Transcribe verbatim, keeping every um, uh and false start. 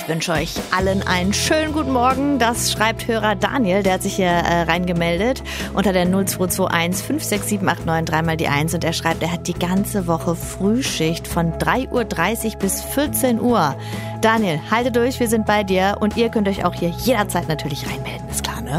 Ich wünsche euch allen einen schönen guten Morgen. Das schreibt Hörer Daniel, der hat sich hier äh, reingemeldet unter der null zwei zwei eins fünf sechs sieben acht neun dreimal die eins und er schreibt, er hat die ganze Woche Frühschicht von drei Uhr dreißig bis vierzehn Uhr. Daniel, halte durch, wir sind bei dir und ihr könnt euch auch hier jederzeit natürlich reinmelden.